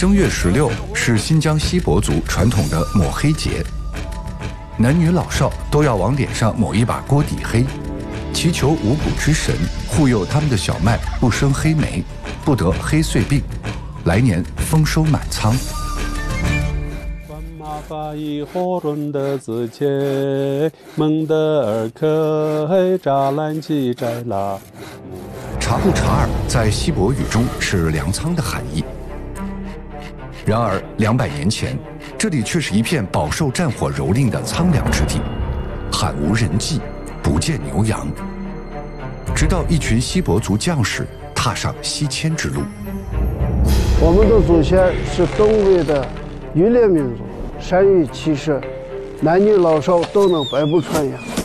正月16是新疆锡伯族传统的抹黑节，男女老少都要往脸上抹一把锅底黑，祈求五谷之神护佑他们的小麦不生黑霉，不得黑穗病，来年丰收满仓。察布查尔在锡伯语中是粮仓的含义。然而200年前，这里却是一片饱受战火蹂躏的苍凉之地，罕无人迹，不见牛羊。直到一群锡伯族将士踏上西迁之路。 我们的祖先是东魏的渔猎民族，善于骑射，男女老少都能百步穿杨。